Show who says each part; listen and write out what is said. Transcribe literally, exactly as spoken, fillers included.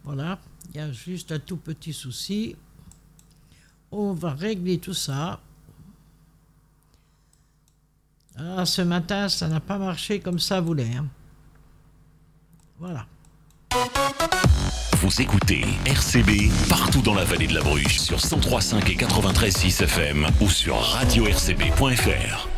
Speaker 1: Voilà, il y a juste un tout petit souci. On va régler tout ça. Ah, ce matin, ça n'a pas marché comme ça voulait. Hein. Voilà.
Speaker 2: Vous écoutez R C B partout dans la vallée de la Bruche sur cent trois virgule cinq et quatre-vingt-treize virgule six F M ou sur radio r c b point f r.